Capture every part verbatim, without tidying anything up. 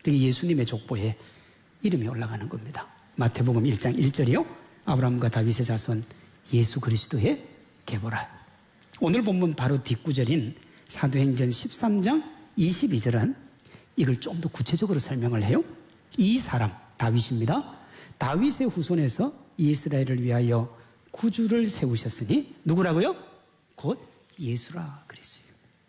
그게 예수님의 족보에 이름이 올라가는 겁니다. 마태복음 일 장 일 절이요. 아브라함과 다윗의 자손 예수 그리스도의 계보라. 오늘 본문 바로 뒷구절인 사도행전 십삼 장 이십이 절은 이걸 좀 더 구체적으로 설명을 해요. 이 사람 다윗입니다. 다윗의 후손에서 이스라엘을 위하여 구주를 세우셨으니 누구라고요? 곧 예수라 그랬어요.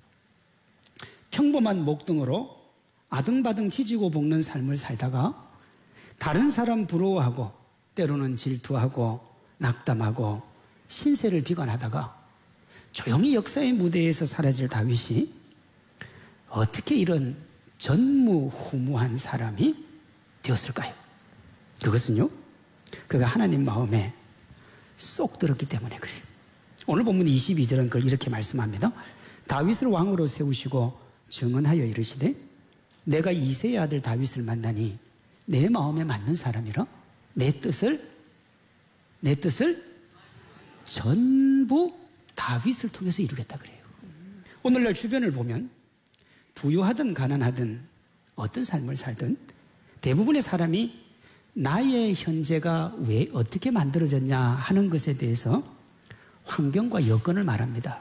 평범한 목동으로 아등바등 지지고 볶는 삶을 살다가 다른 사람 부러워하고 때로는 질투하고 낙담하고 신세를 비관하다가 조용히 역사의 무대에서 사라질 다윗이 어떻게 이런 전무후무한 사람이 되었을까요? 그것은요, 그가 하나님 마음에 쏙 들었기 때문에 그래요. 오늘 본문 이십이 절은 그걸 이렇게 말씀합니다. 다윗을 왕으로 세우시고 증언하여 이르시되 내가 이새의 아들 다윗을 만나니 내 마음에 맞는 사람이라 내 뜻을 내 뜻을 전부 다윗을 통해서 이루겠다 그래요. 오늘날 주변을 보면 부유하든 가난하든 어떤 삶을 살든 대부분의 사람이 나의 현재가 왜 어떻게 만들어졌냐 하는 것에 대해서 환경과 여건을 말합니다.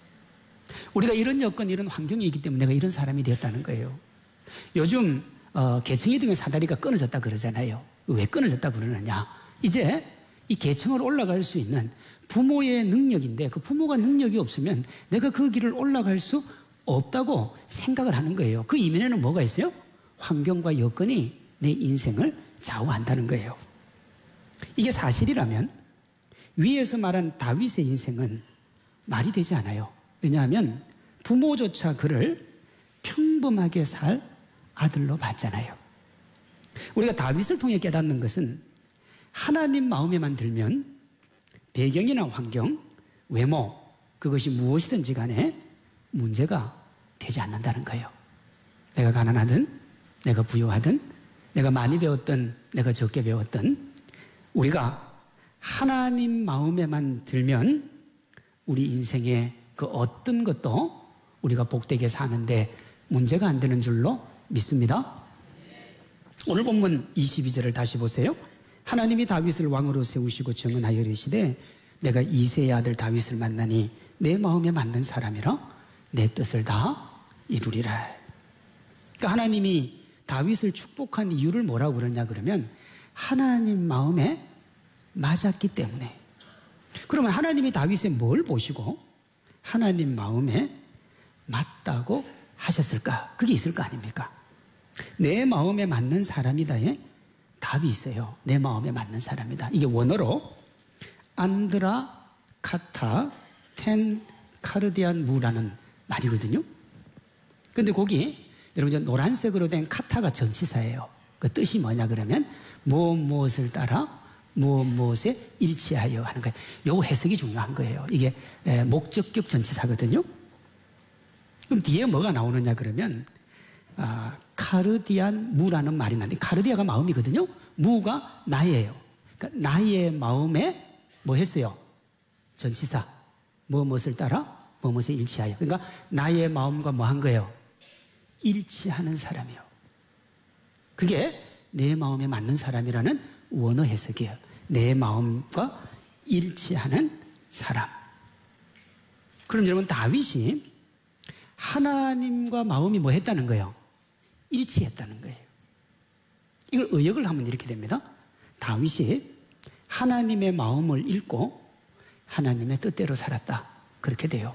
우리가 이런 여건, 이런 환경이 있기 때문에 내가 이런 사람이 되었다는 거예요. 요즘 어, 계층이 되면 사다리가 끊어졌다 그러잖아요. 왜 끊어졌다 그러느냐. 이제 이 계층을 올라갈 수 있는 부모의 능력인데 그 부모가 능력이 없으면 내가 그 길을 올라갈 수 없다고 생각을 하는 거예요. 그 이면에는 뭐가 있어요? 환경과 여건이 내 인생을 좌우한다는 거예요. 이게 사실이라면 위에서 말한 다윗의 인생은 말이 되지 않아요. 왜냐하면 부모조차 그를 평범하게 살 아들로 봤잖아요. 우리가 다윗을 통해 깨닫는 것은 하나님 마음에만 들면 배경이나 환경, 외모, 그것이 무엇이든지 간에 문제가 되지 않는다는 거예요. 내가 가난하든 내가 부유하든 내가 많이 배웠든 내가 적게 배웠든 우리가 하나님 마음에만 들면 우리 인생의 그 어떤 것도 우리가 복되게 사는데 문제가 안 되는 줄로 믿습니다. 오늘 본문 이십이 절을 다시 보세요. 하나님이 다윗을 왕으로 세우시고 증언하여 이르시되 내가 이새의 아들 다윗을 만나니 내 마음에 맞는 사람이라 내 뜻을 다 이루리라. 그러니까 하나님이 다윗을 축복한 이유를 뭐라고 그러냐 그러면 하나님 마음에 맞았기 때문에. 그러면 하나님이 다윗에 뭘 보시고 하나님 마음에 맞다고 하셨을까? 그게 있을 거 아닙니까? 내 마음에 맞는 사람이다에 답이 있어요. 내 마음에 맞는 사람이다. 이게 원어로 안드라 카타 텐 카르디안 무라는 말이거든요. 근데 거기 여러분 노란색으로 된 카타가 전치사예요. 그 뜻이 뭐냐 그러면 무엇 무엇을 따라 무엇 무엇에 일치하여 하는 거예요. 요 해석이 중요한 거예요. 이게 목적격 전치사거든요. 그럼 뒤에 뭐가 나오느냐 그러면 아, 카르디안 무라는 말이 나는데 카르디아가 마음이거든요. 무가 나예요. 그러니까 나의 마음에 뭐 했어요? 전치사. 뭐 무엇을 따라 뭐 무엇에 일치하여. 그러니까 나의 마음과 뭐 한 거예요? 일치하는 사람이요. 그게 내 마음에 맞는 사람이라는 원어 해석이에요. 내 마음과 일치하는 사람. 그럼 여러분 다윗이 하나님과 마음이 뭐 했다는 거예요? 일치했다는 거예요. 이걸 의역을 하면 이렇게 됩니다. 다윗이 하나님의 마음을 읽고 하나님의 뜻대로 살았다. 그렇게 돼요.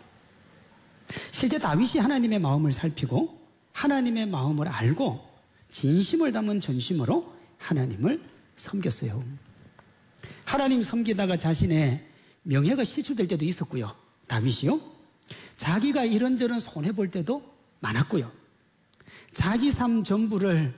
실제 다윗이 하나님의 마음을 살피고 하나님의 마음을 알고 진심을 담은 전심으로 하나님을 섬겼어요. 하나님 섬기다가 자신의 명예가 실추될 때도 있었고요. 다윗이요. 자기가 이런저런 손해볼 때도 많았고요. 자기 삶 전부를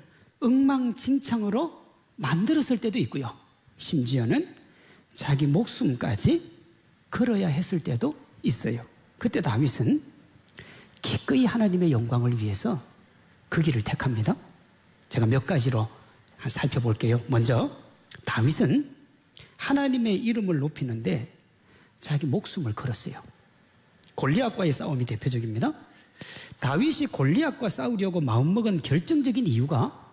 엉망진창으로 만들었을 때도 있고요. 심지어는 자기 목숨까지 걸어야 했을 때도 있어요. 그때 다윗은 기꺼이 하나님의 영광을 위해서 그 길을 택합니다. 제가 몇 가지로 살펴볼게요. 먼저 다윗은 하나님의 이름을 높이는데 자기 목숨을 걸었어요. 골리앗과의 싸움이 대표적입니다. 다윗이 골리앗과 싸우려고 마음먹은 결정적인 이유가